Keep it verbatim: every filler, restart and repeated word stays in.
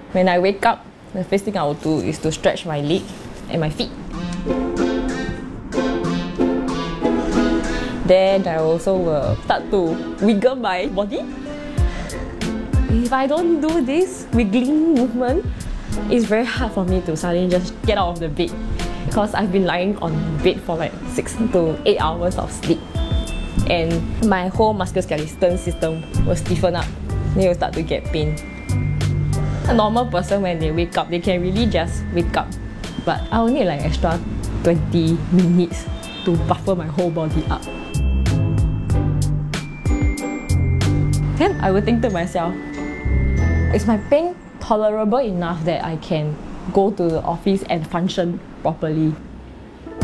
When I wake up, the first thing I will do is to stretch my leg and my feet. Then I also will start to wiggle my body. If I don't do this wiggling movement, it's very hard for me to suddenly just get out of the bed because I've been lying on bed for like six to eight hours of sleep. And my whole musculoskeletal system will stiffen up. They will start to get pain. A normal person, when they wake up, they can really just wake up. But I will need like extra twenty minutes to buffer my whole body up. Then I will think to myself, is my pain tolerable enough that I can go to the office and function properly?